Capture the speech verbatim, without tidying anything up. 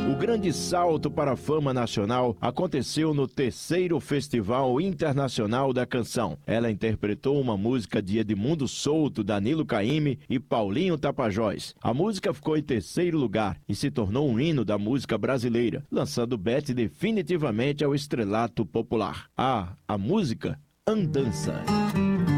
O grande salto para a fama nacional aconteceu no terceiro Festival Internacional da Canção. Ela interpretou uma música de Edmundo Souto, Danilo Caymmi e Paulinho Tapajós. A música ficou em terceiro lugar e se tornou um hino da música brasileira, lançando Beth definitivamente ao estrelato popular. Ah, a música Andança.